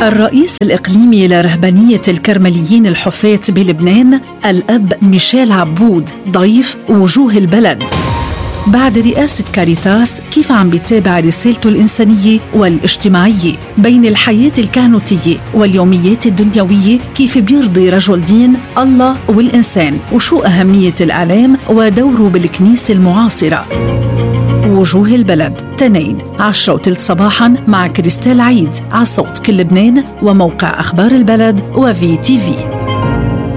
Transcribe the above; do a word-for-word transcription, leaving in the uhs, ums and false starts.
الرئيس الإقليمي لرهبانية الكرمليين الحفاة بلبنان الأب ميشيل عبود ضيف وجوه البلد. بعد رئاسة كاريتاس كيف عم بيتابع رسالته الإنسانية والاجتماعية بين الحياة الكهنوتية واليوميات الدنيوية، كيف بيرضي رجل دين الله والإنسان، وشو أهمية الإعلام ودوره بالكنيسة المعاصرة. وجوه البلد تنين عشرة وثلث صباحا مع كريستال عيد على صوت كل لبنان وموقع أخبار البلد وفي تي في.